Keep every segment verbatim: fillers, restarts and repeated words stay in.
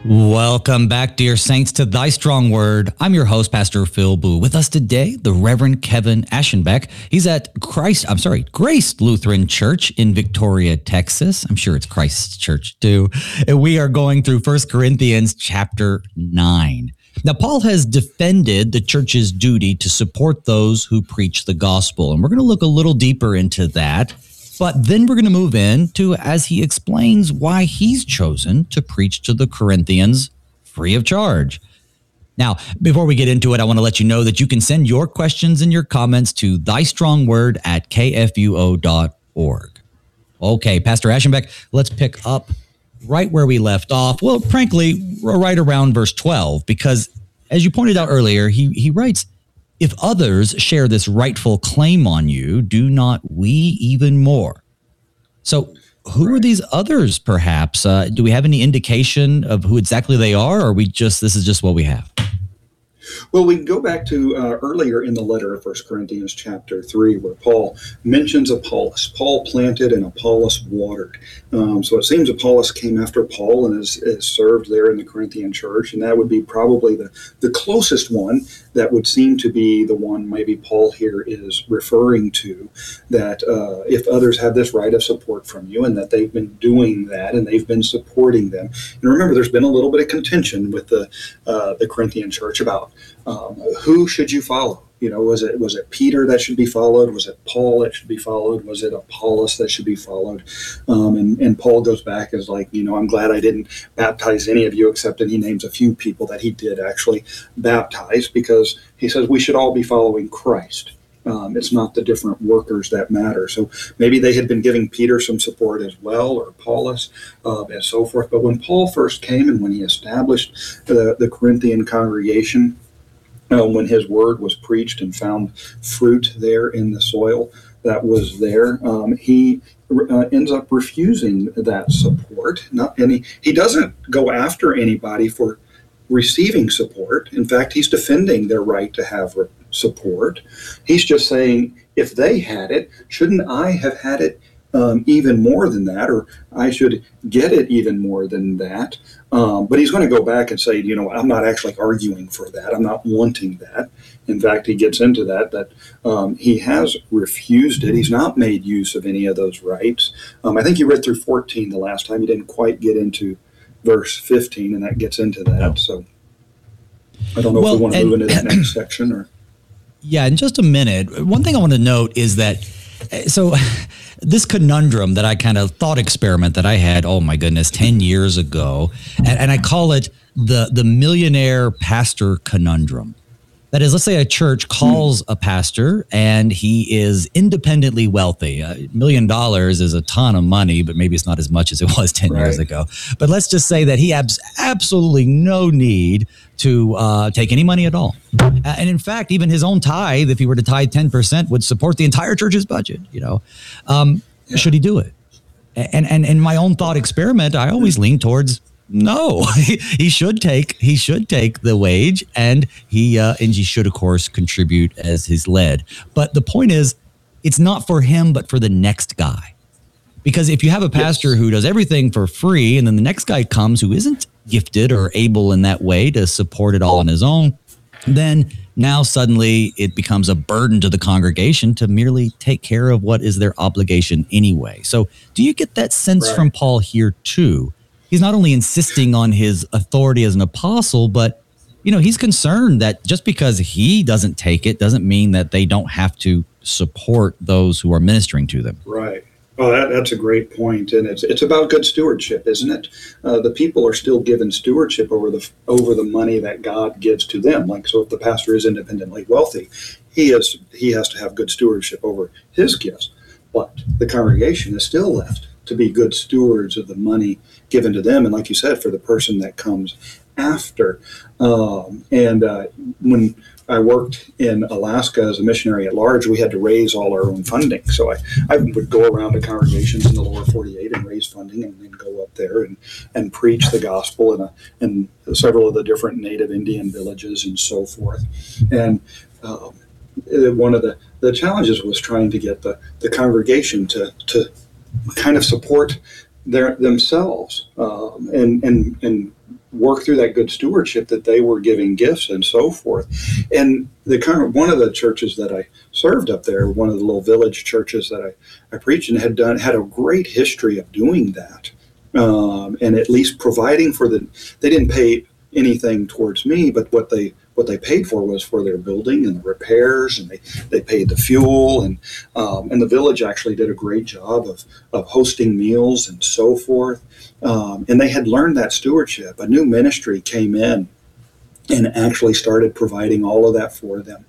Welcome back, dear saints, to Thy Strong Word. I'm your host, Pastor Phil Boo. With us today, the Reverend Kevin Aschenbeck. He's at Christ, I'm sorry, Grace Lutheran Church in Victoria, Texas. I'm sure it's Christ's church too. And we are going through First Corinthians chapter nine. Now, Paul has defended the church's duty to support those who preach the gospel, and we're going to look a little deeper into that. But then we're going to move into as he explains why he's chosen to preach to the Corinthians free of charge. Now, before we get into it, I want to let you know that you can send your questions and your comments to thystrongword at k f u o dot org. Okay, Pastor Aschenbeck, let's pick up right where we left off. Well, frankly, right around verse twelve, because as you pointed out earlier, he, he writes, "If others share this rightful claim on you, do not we even more?" So who are these others, perhaps? Uh, do we have any indication of who exactly they are, or are we just, this is just what we have? Well, we can go back to uh, earlier in the letter of First Corinthians chapter three, where Paul mentions Apollos. Paul planted and Apollos watered. Um, so it seems Apollos came after Paul and is, is served there in the Corinthian church, and that would be probably the, the closest one that would seem to be the one maybe Paul here is referring to, that uh, if others have this right of support from you and that they've been doing that and they've been supporting them. And remember, there's been a little bit of contention with the uh, the Corinthian church about Um, who should you follow? You know, was it was it Peter that should be followed? Was it Paul that should be followed? Was it Apollos that should be followed? Um, and, and Paul goes back as like, you know, I'm glad I didn't baptize any of you, except and he names a few people that he did actually baptize, because he says we should all be following Christ. Um, it's not the different workers that matter. So maybe they had been giving Peter some support as well, or Apollos, uh, and so forth. But when Paul first came and when he established the, the Corinthian congregation, Uh, when his word was preached and found fruit there in the soil that was there, um, he uh, ends up refusing that support. Not, and he, he doesn't go after anybody for receiving support. In fact, he's defending their right to have re- support. He's just saying, if they had it, shouldn't I have had it um, even more than that, or I should get it even more than that? Um, but he's going to go back and say, you know, I'm not actually arguing for that. I'm not wanting that. In fact, he gets into that, that um, he has refused it. He's not made use of any of those rights. Um, I think you read through fourteen the last time. You didn't quite get into verse fifteen, and that gets into that. No. So I don't know well, if we want to and, move into that next section. Or Yeah, in just a minute. One thing I want to note is that, so this conundrum that I kind of thought experiment that I had, oh my goodness, ten years ago, and, and I call it the the millionaire pastor conundrum. That is, let's say a church calls a pastor and he is independently wealthy. A million dollars is a ton of money, but maybe it's not as much as it was ten right. years ago. But let's just say that he has absolutely no need to uh, take any money at all. Uh, and in fact, even his own tithe, if he were to tithe ten percent, would support the entire church's budget. You know, um, yeah. Should he do it? And and in my own thought experiment, I always lean towards no. he should take he should take the wage, and he uh, and he should of course contribute as he's led. But the point is, it's not for him, but for the next guy. Because if you have a pastor yes. who does everything for free, and then the next guy comes who isn't gifted or able in that way to support it all on his own, then now suddenly it becomes a burden to the congregation to merely take care of what is their obligation anyway. So do you get that sense right. from Paul here too? He's not only insisting on his authority as an apostle, but, you know, he's concerned that just because he doesn't take it doesn't mean that they don't have to support those who are ministering to them. Right. Oh, that, that's a great point, and it's it's about good stewardship, isn't it? Uh, the people are still given stewardship over the over the money that God gives to them. Like, so if the pastor is independently wealthy, he is he has to have good stewardship over his gifts. But the congregation is still left to be good stewards of the money given to them, and like you said, for the person that comes after. Um, and uh, when I worked in Alaska as a missionary at large, we had to raise all our own funding. So I, I would go around to congregations in the lower forty-eight and raise funding, and then go up there and, and preach the gospel in, a, in several of the different native Indian villages and so forth. And um, one of the, the challenges was trying to get the, the congregation to, to kind of support their themselves um, and, and, and work through that good stewardship, that they were giving gifts and so forth. And the kind of, one of the churches that I served up there, one of the little village churches that I, I preached in, had done had a great history of doing that, um, and at least providing for the. They didn't pay anything towards me, but what they what they paid for was for their building and the repairs, and they, they paid the fuel, and um, and the village actually did a great job of of hosting meals and so forth. Um, and they had learned that stewardship. A new ministry came in and actually started providing all of that for them,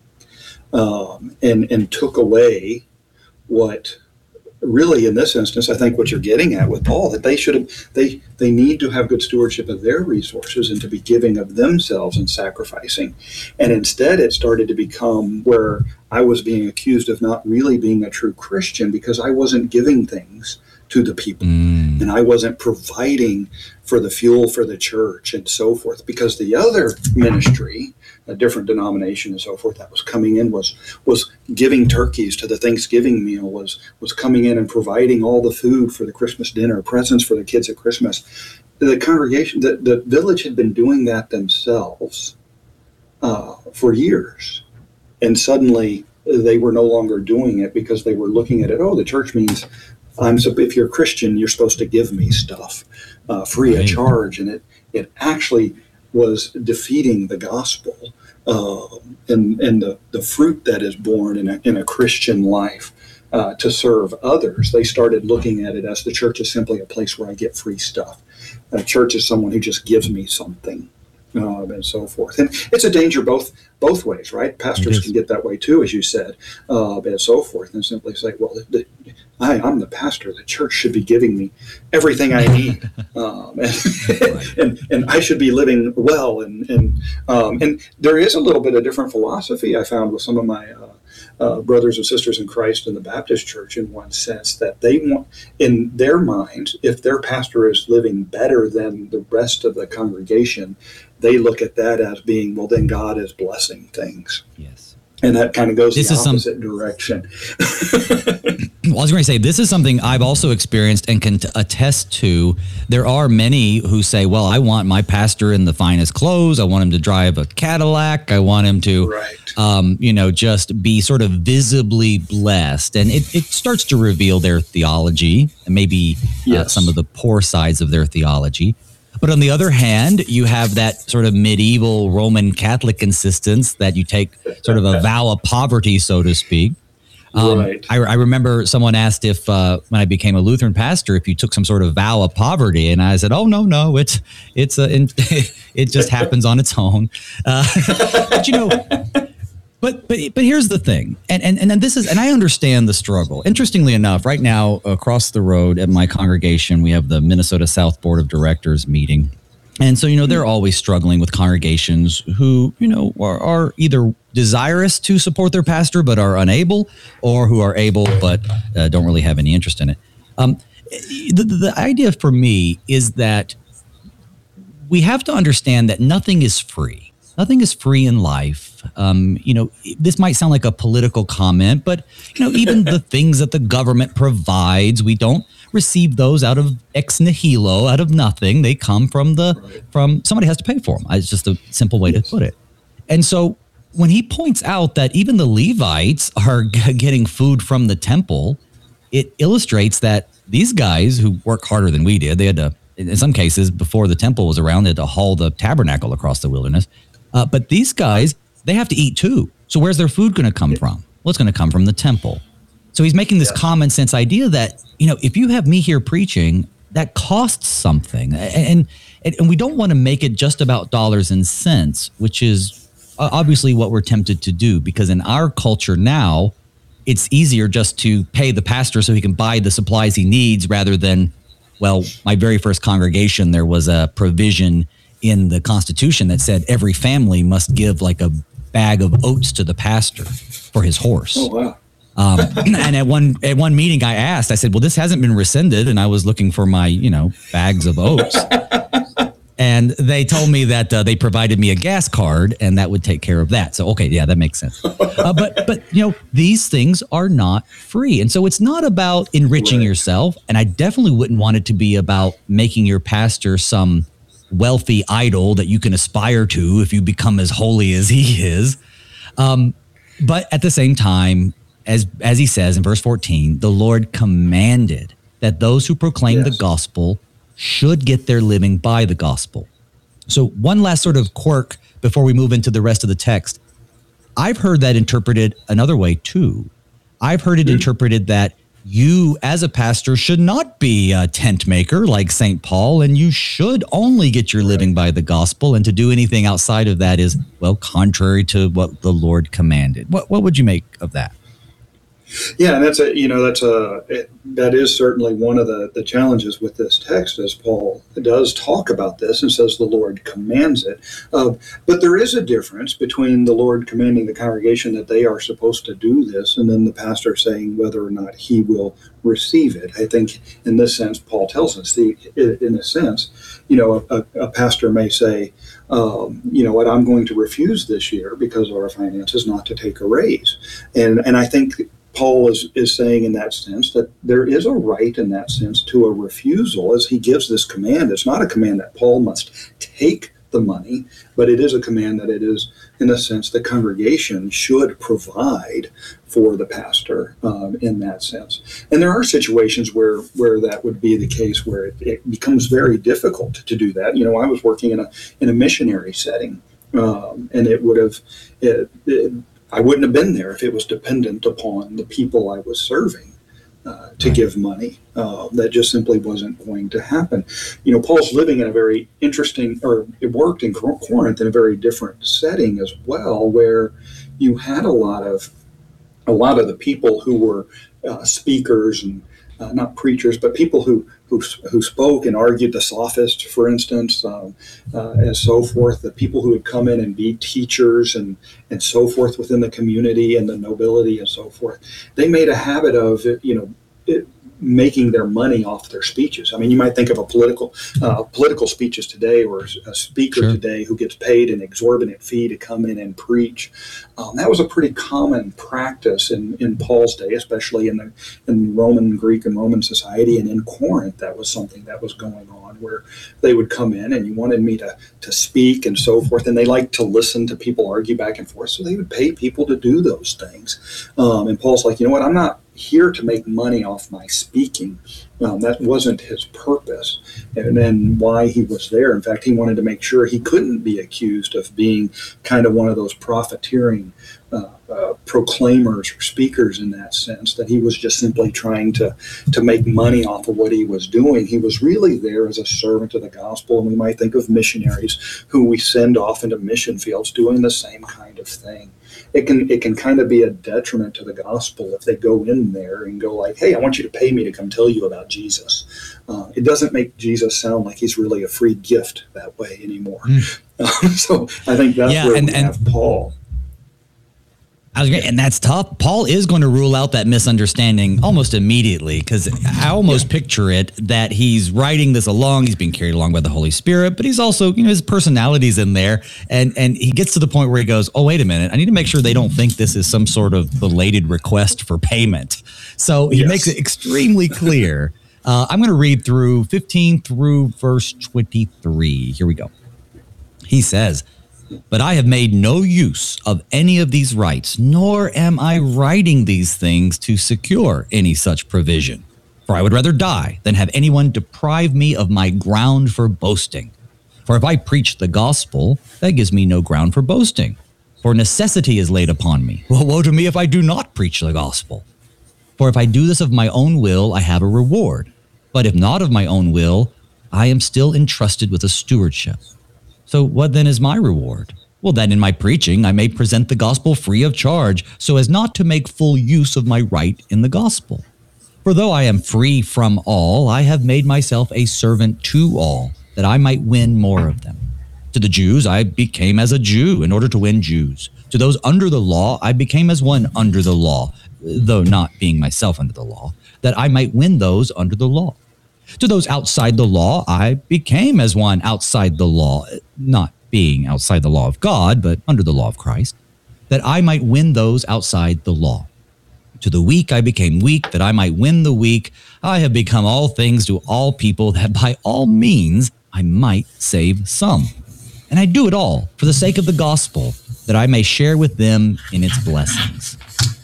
um, and and took away what. Really, in this instance, I think what you're getting at with Paul, that they should have, they they need to have good stewardship of their resources and to be giving of themselves and sacrificing. And instead, it started to become where I was being accused of not really being a true Christian because I wasn't giving things to the people, mm. and I wasn't providing for the fuel for the church and so forth, because the other ministry, a different denomination and so forth, that was coming in was was giving turkeys to the Thanksgiving meal, was was coming in and providing all the food for the Christmas dinner, presents for the kids at Christmas. The congregation, the, the village had been doing that themselves uh, for years, and suddenly they were no longer doing it because they were looking at it, oh, the church means I'm so if you're a Christian, you're supposed to give me stuff uh, free right. of charge, and it it actually was defeating the gospel uh, and and the, the fruit that is born in a in a Christian life uh, to serve others. They started looking at it as the church is simply a place where I get free stuff. A church is someone who just gives me something. Um, and so forth. And it's a danger both both ways, right? Pastors can get that way too, as you said, uh, and so forth, and simply say, well, the, the, I, I'm the pastor. The church should be giving me everything I need, um, and, and and I should be living well. And and um, and there is a little bit of different philosophy I found with some of my uh, uh, brothers and sisters in Christ in the Baptist church, in one sense, that they want, in their minds, if their pastor is living better than the rest of the congregation, they look at that as being, well, then God is blessing things. Yes. And that kind of goes this the is opposite some, direction. Well, I was going to say, this is something I've also experienced and can t- attest to. There are many who say, well, I want my pastor in the finest clothes. I want him to drive a Cadillac. I want him to, right. um, you know, just be sort of visibly blessed. And it, it starts to reveal their theology and maybe yes. uh, some of the poor sides of their theology. But on the other hand, you have that sort of medieval Roman Catholic insistence that you take sort of a vow of poverty, so to speak. Um, right. I, I remember someone asked if, uh, when I became a Lutheran pastor, if you took some sort of vow of poverty, and I said, "Oh no, no, it's it's a, it just happens on its own." Uh, but you know. But but but here's the thing, and and and then this is, and I understand the struggle. Interestingly enough, right now across the road at my congregation, we have the Minnesota South Board of Directors meeting, and so you know they're always struggling with congregations who you know are, are either desirous to support their pastor but are unable, or who are able but uh, don't really have any interest in it. Um, the, the idea for me is that we have to understand that nothing is free. Nothing is free in life. Um, you know, this might sound like a political comment, but, you know, even the things that the government provides, we don't receive those out of ex nihilo, out of nothing. They come from the, right. from somebody has to pay for them. It's just a simple way yes. to put it. And so when he points out that even the Levites are g- getting food from the temple, it illustrates that these guys who work harder than we did, they had to, in some cases, before the temple was around, they had to haul the tabernacle across the wilderness. Uh, but these guys, they have to eat too. So where's their food going to come from? Well, it's going to come from the temple. So he's making this yeah. common sense idea that, you know, if you have me here preaching, that costs something. And, and, and we don't want to make it just about dollars and cents, which is obviously what we're tempted to do, because in our culture now, it's easier just to pay the pastor so he can buy the supplies he needs rather than, well, my very first congregation, there was a provision in the Constitution that said every family must give like a bag of oats to the pastor for his horse. Oh, wow. um, and at one at one meeting I asked, I said, well, this hasn't been rescinded. And I was looking for my, you know, bags of oats. And they told me that uh, they provided me a gas card and that would take care of that. So, okay, yeah, that makes sense. Uh, but, but you know, these things are not free. And so it's not about enriching right. yourself. And I definitely wouldn't want it to be about making your pastor some wealthy idol that you can aspire to if you become as holy as he is. Um, but at the same time, as as he says in verse fourteen, the Lord commanded that those who proclaim yes. the gospel should get their living by the gospel. So one last sort of quirk before we move into the rest of the text. I've heard that interpreted another way too. I've heard it mm-hmm. interpreted that you as a pastor should not be a tent maker like Saint Paul, and you should only get your living by the gospel, and to do anything outside of that is, well, contrary to what the Lord commanded. What what would you make of that? Yeah, and that's a you know that's a it, that is certainly one of the, the challenges with this text, as Paul does talk about this and says the Lord commands it. Uh, but there is a difference between the Lord commanding the congregation that they are supposed to do this, and then the pastor saying whether or not he will receive it. I think in this sense, Paul tells us the in a sense, you know, a, a pastor may say, um, you know what, I'm going to refuse this year because of our finances not to take a raise, and and I think Paul is, is saying in that sense that there is a right in that sense to a refusal as he gives this command. It's not a command that Paul must take the money, but it is a command that it is, in a sense, the congregation should provide for the pastor um, in that sense. And there are situations where, where that would be the case where it, it becomes very difficult to do that. You know, I was working in a in a missionary setting, um, and it would have it, it, I wouldn't have been there if it was dependent upon the people I was serving uh, to give money. Uh, that just simply wasn't going to happen. You know, Paul's living in a very interesting, or it worked in Corinth in a very different setting as well, where you had a lot of a lot of the people who were uh, speakers and uh, not preachers, but people who who who spoke and argued, the sophists, for instance, um, uh, and so forth, the people who would come in and be teachers and, and so forth within the community and the nobility and so forth. They made a habit of, you know, it, making their money off their speeches. I mean, you might think of a political uh, political speeches today, or a speaker sure. today who gets paid an exorbitant fee to come in and preach. Um, that was a pretty common practice in, in Paul's day, especially in the in Roman, Greek, and Roman society. And in Corinth, that was something that was going on, where they would come in and you wanted me to to speak and so forth, and they liked to listen to people argue back and forth, so they would pay people to do those things. Um, and Paul's like, you know what, I'm not here to make money off my speaking. Um, that wasn't his purpose, and then why he was there. In fact, he wanted to make sure he couldn't be accused of being kind of one of those profiteering uh, uh, proclaimers or speakers in that sense, that he was just simply trying to, to make money off of what he was doing. He was really there as a servant of the gospel, and we might think of missionaries who we send off into mission fields doing the same kind of thing. It can it can kind of be a detriment to the gospel if they go in there and go like, hey, I want you to pay me to come tell you about Jesus. Uh, it doesn't make Jesus sound like he's really a free gift that way anymore. Mm. Uh, so I think that's yeah, where and, we and, have Paul. I was and that's tough. Paul is going to rule out that misunderstanding almost immediately, because I almost yeah. picture it that he's writing this along. He's being carried along by the Holy Spirit, but he's also, you know, his personality's in there. And, and he gets to the point where he goes, oh, wait a minute. I need to make sure they don't think this is some sort of belated request for payment. So he yes. makes it extremely clear. Uh, I'm going to read through fifteen through verse twenty-three. Here we go. He says, but I have made no use of any of these rights, nor am I writing these things to secure any such provision. For I would rather die than have anyone deprive me of my ground for boasting. For if I preach the gospel, that gives me no ground for boasting. For necessity is laid upon me. Well, woe to me if I do not preach the gospel. For if I do this of my own will, I have a reward. But if not of my own will, I am still entrusted with a stewardship. So what then is my reward? Well, that in my preaching I may present the gospel free of charge, so as not to make full use of my right in the gospel. For though I am free from all, I have made myself a servant to all, that I might win more of them. To the Jews I became as a Jew in order to win Jews. To those under the law I became as one under the law, though not being myself under the law, that I might win those under the law. To those outside the law, I became as one outside the law, not being outside the law of God, but under the law of Christ, that I might win those outside the law. To the weak I became weak, that I might win the weak. I have become all things to all people, that by all means I might save some. And I do it all for the sake of the gospel, that I may share with them in its blessings.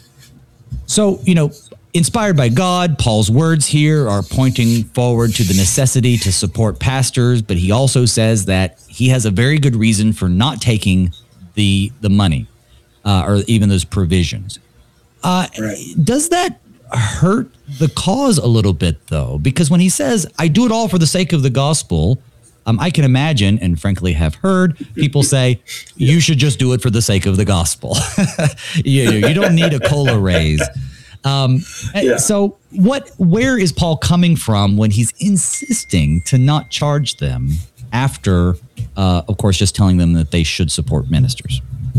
So, you know, inspired by God, Paul's words here are pointing forward to the necessity to support pastors, but he also says that he has a very good reason for not taking the the money uh, or even those provisions. Uh, right. Does that hurt the cause a little bit, though? Because when he says, I do it all for the sake of the gospel, um, I can imagine, and frankly have heard, people say, you should just do it for the sake of the gospel. you, you don't need a COLA raise. Um, yeah. So what, where is Paul coming from when he's insisting to not charge them after, uh, of course, just telling them that they should support ministers?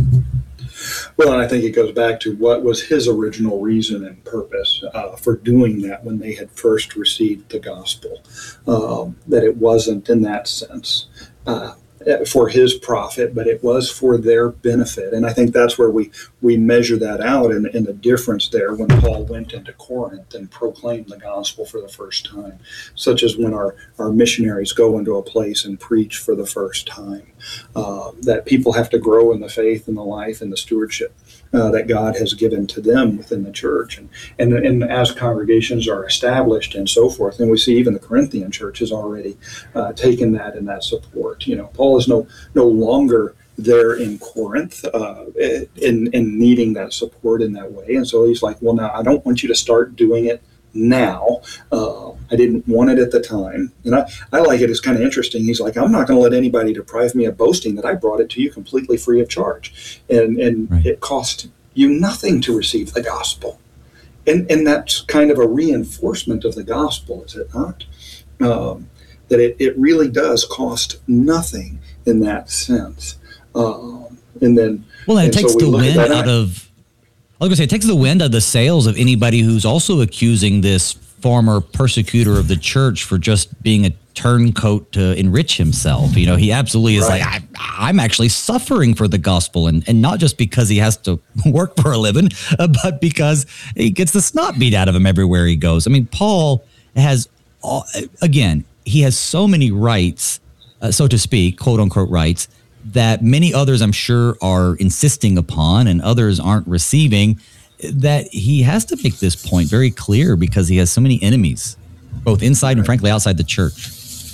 Well, and I think it goes back to what was his original reason and purpose uh, for doing that when they had first received the gospel, um, that it wasn't in that sense uh, for his profit, but it was for their benefit. And I think that's where we, we measure that out in, in the difference there when Paul went into Corinth and proclaimed the gospel for the first time, such as when our, our missionaries go into a place and preach for the first time, uh, that people have to grow in the faith and the life and the stewardship uh, that God has given to them within the church. And, and, and as congregations are established and so forth, and we see even the Corinthian church has already uh, taken that and that support. You know, Paul is no no longer there in Corinth uh, in, in needing that support in that way. And so he's like, well, now I don't want you to start doing it now. Uh, I didn't want it at the time. And I, I like it. It's kind of interesting. He's like, I'm not going to let anybody deprive me of boasting that I brought it to you completely free of charge. And, and right. It cost you nothing to receive the gospel. And, and that's kind of a reinforcement of the gospel, is it not? Um, that it, it really does cost nothing in that sense. Um, and then, well, and it and takes so the wind out of, I was going to say, it takes the wind out of the sails of anybody who's also accusing this former persecutor of the church for just being a turncoat to enrich himself. You know, he absolutely is right. like, I, I'm actually suffering for the gospel, and, and not just because he has to work for a living, uh, but because he gets the snot beat out of him everywhere he goes. I mean, Paul has, all, again, he has so many rights, uh, so to speak, quote unquote rights, that many others, I'm sure, are insisting upon and others aren't receiving, that he has to make this point very clear because he has so many enemies, both inside and frankly outside the church.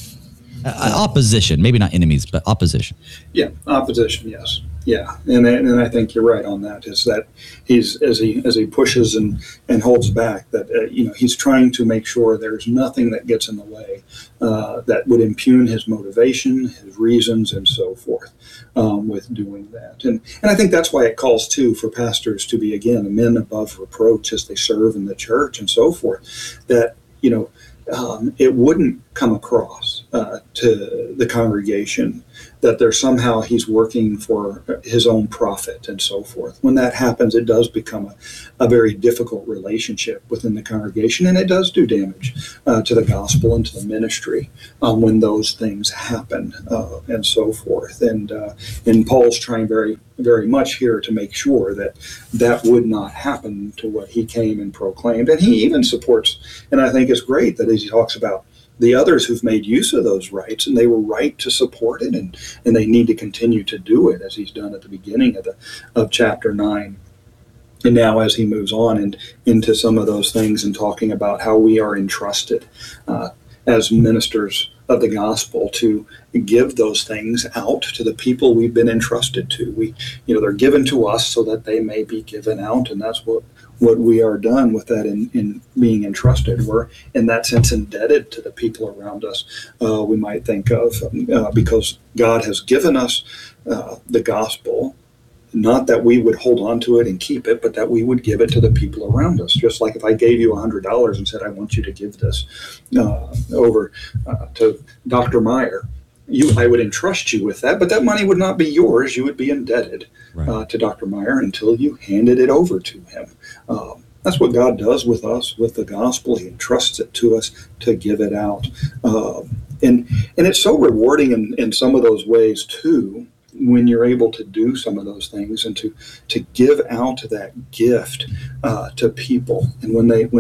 Uh, opposition, maybe not enemies, but opposition. Yeah, opposition, yes. Yeah, and and I think you're right on that. Is that he's as he as he pushes and, and holds back, that uh, you know he's trying to make sure there's nothing that gets in the way uh, that would impugn his motivation, his reasons, and so forth um, with doing that. And and I think that's why it calls too for pastors to be again men above reproach as they serve in the church and so forth. That you know um, it wouldn't come across uh, to the congregation that there's somehow he's working for his own profit and so forth. When that happens, it does become a, a very difficult relationship within the congregation, and it does do damage uh, to the gospel and to the ministry um, when those things happen uh, and so forth. And uh, and Paul's trying very, very much here to make sure that that would not happen to what he came and proclaimed. And he even supports, and I think it's great that as he talks about the others who've made use of those rights, and they were right to support it, and, and they need to continue to do it, as he's done at the beginning of the of chapter nine. And now as he moves on and into some of those things and talking about how we are entrusted uh, as ministers of the gospel to give those things out to the people we've been entrusted to. We, you know, they're given to us so that they may be given out, and that's what what we are done with that in, in being entrusted. We're, in that sense, indebted to the people around us, uh, we might think of, uh, because God has given us uh, the gospel, not that we would hold on to it and keep it, but that we would give it to the people around us. Just like if I gave you one hundred dollars and said, I want you to give this uh, over uh, to Doctor Meyer, You, I would entrust you with that, but that money would not be yours. You would be indebted right. uh, to Doctor Meyer until you handed it over to him. Um, that's what God does with us, with the gospel. He entrusts it to us to give it out. Um, and and it's so rewarding in, in some of those ways, too, when you're able to do some of those things and to to give out that gift uh, to people. And when they when they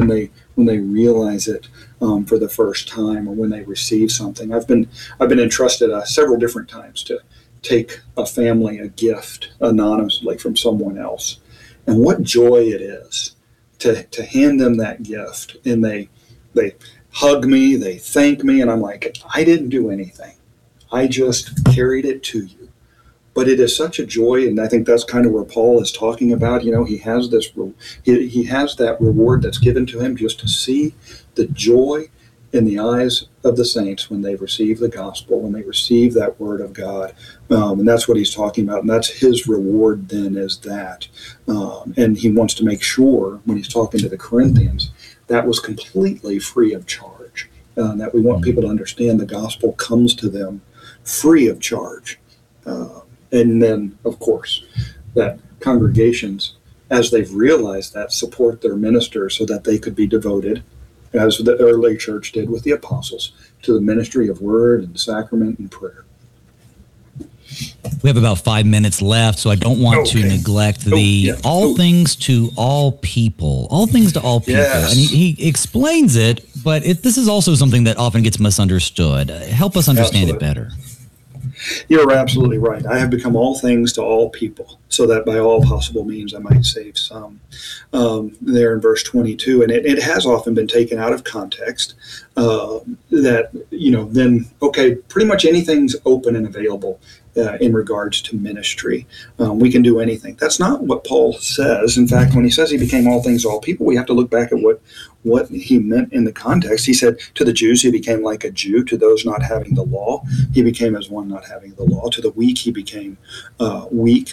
when they realize it um, for the first time, or when they receive something. I've been I've been entrusted uh, several different times to take a family a gift anonymously from someone else, and what joy it is to to hand them that gift, and they they hug me, they thank me, and I'm like, I didn't do anything. I just carried it to you. But it is such a joy, and I think that's kind of where Paul is talking about. You know, he has this, he, he has that reward that's given to him just to see the joy in the eyes of the saints when they receive the gospel, when they receive that word of God. Um, and that's what he's talking about. And that's his reward then, is that. Um, and he wants to make sure, when he's talking to the Corinthians, that was completely free of charge. Uh, that we want people to understand the gospel comes to them free of charge. Uh, and then, of course, that congregations, as they've realized that, support their ministers so that they could be devoted, as the early church did with the apostles, to the ministry of word and sacrament and prayer. We have about five minutes left, so I don't want okay. to neglect the oh, yeah. all oh. things to all people. All things to all people. Yes. And he, he explains it, but it, this is also something that often gets misunderstood. Uh, help us understand Absolutely. It better. You're absolutely right. I have become all things to all people, so that by all possible means I might save some. Um, there in verse twenty-two, and it, it has often been taken out of context, uh, that, you know, then, okay, pretty much anything's open and available uh, in regards to ministry. Um, we can do anything. That's not what Paul says. In fact, when he says he became all things to all people, we have to look back at what what he meant in the context. He said, to the Jews, he became like a Jew. To those not having the law, he became as one not having the law. To the weak, he became uh, weak.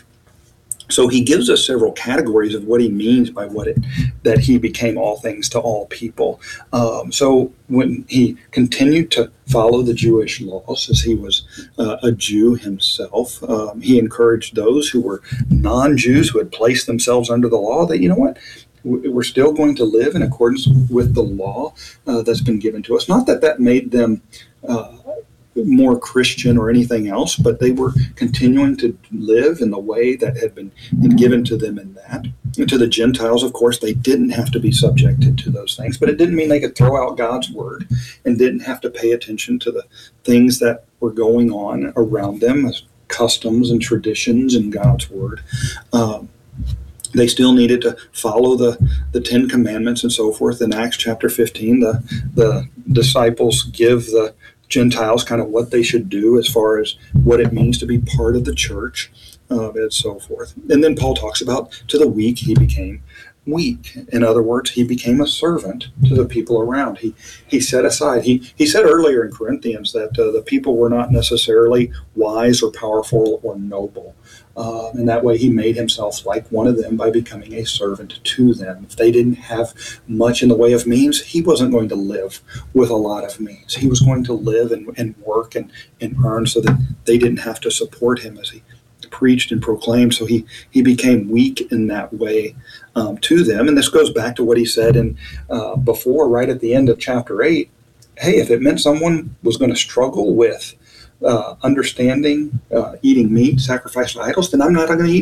So he gives us several categories of what he means by what it that he became all things to all people. Um, so when he continued to follow the Jewish laws, as he was uh, a Jew himself, um, he encouraged those who were non-Jews, who had placed themselves under the law, that, you know what, we're still going to live in accordance with the law uh, that's been given to us. Not that that made them uh, more Christian or anything else, but they were continuing to live in the way that had been given to them in that. And to the Gentiles, of course, they didn't have to be subjected to those things, but it didn't mean they could throw out God's word and didn't have to pay attention to the things that were going on around them as customs and traditions in God's word. Um, They still needed to follow the, the Ten Commandments and so forth. In Acts chapter fifteen, the, the disciples give the Gentiles kind of what they should do as far as what it means to be part of the church, uh, and so forth. And then Paul talks about, to the weak, he became weak. In other words, he became a servant to the people around. He he set aside. He he said earlier in Corinthians that uh, the people were not necessarily wise or powerful or noble. Uh, and that way he made himself like one of them by becoming a servant to them. If they didn't have much in the way of means, he wasn't going to live with a lot of means. He was going to live and, and work and, and earn so that they didn't have to support him as he preached and proclaimed. So he, he became weak in that way um, to them. And this goes back to what he said in uh, before, right at the end of chapter eight. Hey, if it meant someone was going to struggle with Uh, understanding uh, eating meat sacrificed to idols, then I'm not going to eat